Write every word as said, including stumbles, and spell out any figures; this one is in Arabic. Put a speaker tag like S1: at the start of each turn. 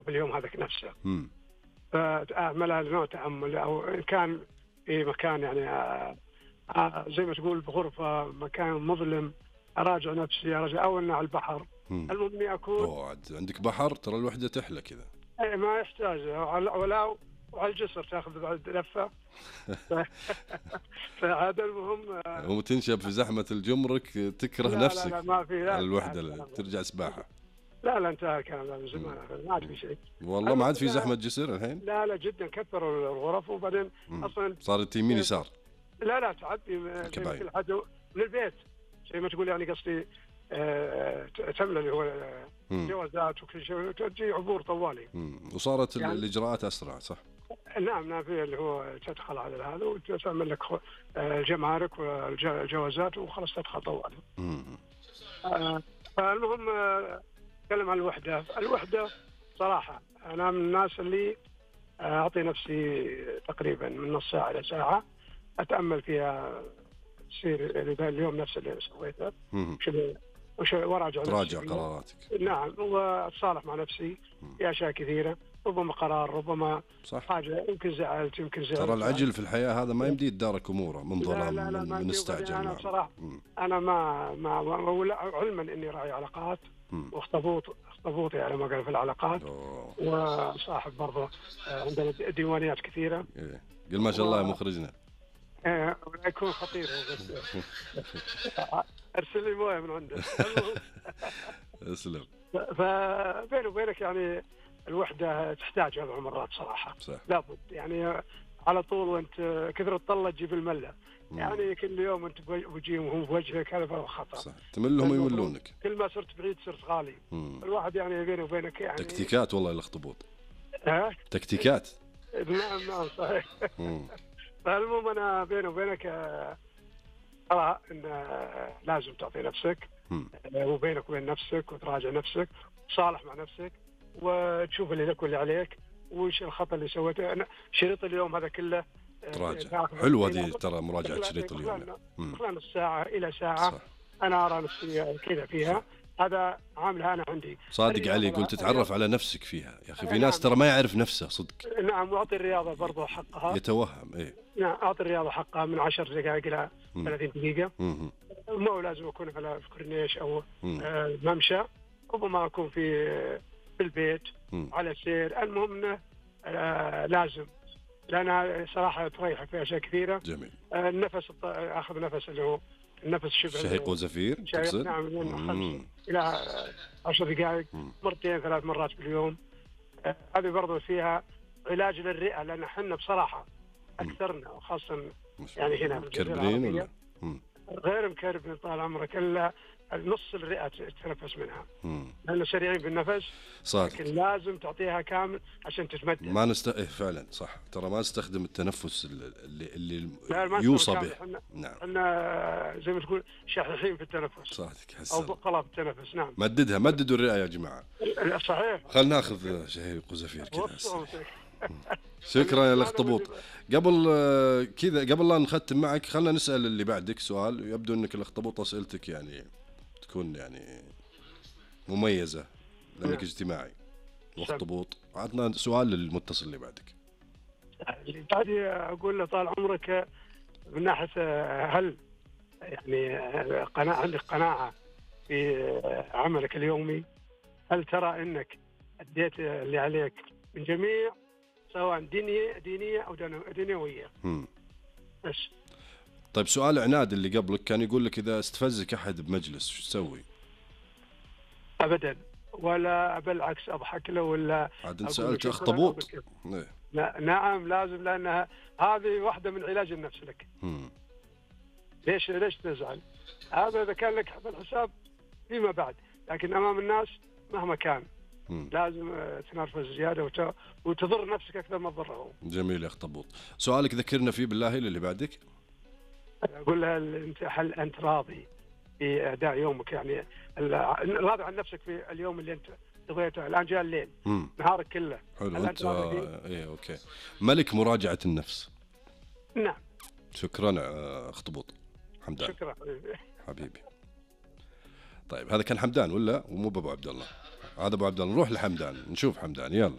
S1: في اليوم هذاك نفسه.
S2: امم
S1: فأعملها لنوع تأمل، أو إن كان في مكان يعني آه، آه، زي ما تقول بغرفة مكان مظلم، أراجع نفسي، أراجع أو إني على البحر.
S2: امم
S1: المهم إني أكون
S2: اوه عاد عندك بحر، ترى الوحده تحلى كذا.
S1: إيه، ما يحتاج ولا ولا- وعلى الجسر تاخذ بعد لفة. ف- فهذا المهم. آه،
S2: وتنشب في زحمه الجمرك تكره
S1: لا لا
S2: نفسك
S1: لا ما في، لا
S2: على
S1: انتهى
S2: الوحده،
S1: الكلام ذا.
S2: ترجع سباحه.
S1: لا لا انتهى الكلام ذا من
S2: مم.
S1: زمان، ما عاد في شيء.
S2: والله ما
S1: المهم
S2: عاد في
S1: لا
S2: زحمه جسر الحين.
S1: لا لا جدا كثروا الغرف، وبعدين
S2: مم.
S1: اصلا
S2: صارت يمين يسار
S1: لا لا تعدي زي ما
S2: الكباين.
S1: كل حد من البيت، زي ما تقول يعني قصدي آه، تملى اللي هو
S2: مم.
S1: جوازات وكل شيء، تجي عبور طوالي.
S2: مم. وصارت
S1: يعني
S2: الاجراءات اسرع صح.
S1: نعم نعم، في اللي هو تدخل على هذا وتعمل لك خ- آه، الجمارك والجوازات وخلاص تدخل طوالي.
S2: مم.
S1: آه، فالمهم آه، اتكلم عن الوحده. الوحده صراحه انا من الناس اللي آه، اعطي نفسي تقريبا من نص ساعه الى ساعه اتامل فيها، تصير اليوم نفس اللي سويته،
S2: مم.
S1: شنو وش وراجع
S2: تراجع
S1: نفسي فيها.
S2: قراراتك.
S1: نعم، واتصالح مع نفسي
S2: مم.
S1: في اشياء كثيره، ربما قرار، ربما
S2: صح.
S1: حاجه يمكن زعلت، يمكن زعلت.
S2: ترى العجل في الحياه هذا ما يمدي يدارك اموره، من
S1: لا
S2: ظلام
S1: لا لا
S2: من,
S1: ما
S2: من
S1: في.
S2: استعجل.
S1: انا
S2: نعم.
S1: بصراحه
S2: مم.
S1: انا ما ما, ما ولا- علما اني راعي علاقات
S2: مم.
S1: واخطبوط اخطبوطي على ما قال في العلاقات،
S2: أوه.
S1: وصاحب برضه آه، عندنا ديوانيات كثيره.
S2: إيه. قل ما شاء الله يا
S1: و-
S2: مخرجنا.
S1: آه، ولا يكون خطير هو بس. ارسل لي مويه من عنده. المهم،
S2: اسلم.
S1: فبيني وبينك يعني الوحده تحتاج هذه المرات صراحه،
S2: صح.
S1: لابد يعني على طول، وانت كثر الطله تجيب المله.
S2: مم.
S1: يعني كل يوم انت بوجيهم وهم بوجهك، هذا فهو خطا.
S2: صح. تملهم
S1: المفروض
S2: يملونك.
S1: كل ما صرت بعيد صرت غالي.
S2: مم.
S1: الواحد يعني بيني وبينك يعني
S2: تكتيكات والله الاخطبوط.
S1: ها.
S2: تكتيكات.
S1: نعم نعم صحيح.
S2: مم.
S1: فالمهم انا بيني وبينك آه، ارى ان آه، لازم تعطي نفسك
S2: مم.
S1: آه، وبينك وبين نفسك، وتراجع نفسك، تصالح مع نفسك، وتشوف اللي لك واللي عليك، وش الخطا اللي سويته. انا شريط اليوم هذا كله آه،
S2: تراجع.
S1: تاخذ-
S2: حلوه
S1: إلى-
S2: دي ترى مراجعه
S1: خلال-
S2: شريط اليوم.
S1: خلال-
S2: مم.
S1: خلال نص ساعه الى ساعه.
S2: صح.
S1: انا ارى نفسي كذا فيها. هذا عاملها انا عندي.
S2: صادق
S1: الرياضة
S2: علي،
S1: لا-
S2: قلت تتعرف على نفسك فيها يا اخي. في
S1: نعم.
S2: ناس ترى ما يعرف نفسه صدق،
S1: نعم، واعطي الرياضه برضو حقها.
S2: يتوهم. ايه.
S1: نعم، اعطي الرياضه حقها من عشر دقائق الى
S2: مم.
S1: ثلاثين دقيقه.
S2: مم.
S1: مو لازم اكون على في كورنيش او
S2: مم.
S1: آه، ممشى، ربما اكون في في البيت
S2: مم.
S1: على سير. المهم انه آه، لازم، لانها صراحه تريحك في اشياء كثيره.
S2: جميل.
S1: آه، النفس الط- اخذ نفس اللي هو النفس شبه
S2: شهيق وزفير
S1: شهيق،
S2: تقصد؟
S1: نعم، من
S2: مم.
S1: خمس الى آه، عشر دقائق،
S2: مم.
S1: مرتين ثلاث مرات باليوم. آه، هذه برضو فيها علاج للرئه، لان احنا بصراحه اكثرنا، وخاصه
S2: مش-
S1: يعني هنا في الجزيرة
S2: مكربلين
S1: العربية.
S2: ولا؟ مم.
S1: غير مكرب طال عمرك، الا نص الرئه تتنفس منها،
S2: مم.
S1: لانه سريعين بالنفس.
S2: صادق.
S1: لكن لازم تعطيها كامل عشان تتمدد.
S2: ما نست إيه فعلا صح. ترى ما نستخدم التنفس اللي اللي
S1: لا، ما
S2: يوصى
S1: نستوعب
S2: به.
S1: كامل.
S2: نعم.
S1: احنا زي ما تقول شحيحين في التنفس،
S2: صادق.
S1: او
S2: حسن.
S1: بقلة في التنفس. نعم
S2: مددها، مددوا الرئه يا جماعه.
S1: صحيح.
S2: خلنا ناخذ شهيق وزفير كذا.
S1: وصهم.
S2: شكرا يا الاخطبوط. قبل آه، كذا قبل لا نختم معك، خلنا نسال اللي بعدك سؤال. يبدو انك الاخطبوط اسئلتك يعني تكون يعني مميزه لانك
S1: نعم.
S2: اجتماعي واخطبوط. عطنا سؤال للمتصل اللي بعدك.
S1: بعدي اقول له طال عمرك، من ناحيه هل يعني قناعه عندك قناعه في عملك اليومي؟ هل ترى انك اديت اللي عليك من جميع، سواء دينيه دينيه او دنيويه؟
S2: مم.
S1: بس
S2: طيب سؤال عناد اللي قبلك كان يقول لك اذا استفزك احد بمجلس شو تسوي؟
S1: ابدا، ولا بالعكس اضحك له ولا
S2: عاد
S1: أقول
S2: سالت
S1: له
S2: اخطبوط.
S1: شكراً.
S2: إيه.
S1: لا، نعم لازم، لانها هذه واحده من علاج النفس لك.
S2: مم.
S1: ليش ليش تزعل؟ هذا اذا كان لك بالحساب فيما بعد، لكن امام الناس مهما كان
S2: مم.
S1: لازم آه، تنرفز زياده وت... وتضر نفسك اكثر ما تضره.
S2: جميل يا اخطبوط. سؤالك ذكرنا فيه بالله للي بعدك.
S1: اقول لها انت هل انت راضي في اداء يومك؟ يعني ال- راضي عن نفسك في اليوم اللي انت سويته. الان جاء الليل،
S2: مم.
S1: نهارك كله،
S2: حلو.
S1: هل
S2: انت
S1: راضي فيه؟
S2: آه ايه اوكي. ملك مراجعه النفس.
S1: نعم.
S2: شكرا آه، اخطبوط. حمدان.
S1: شكرا حبيبي.
S2: حبيبي. طيب هذا كان حمدان ولا مو ابو عبد الله؟ هذا ابو عبد الله. نروح لحمدان نشوف حمدان. يلا.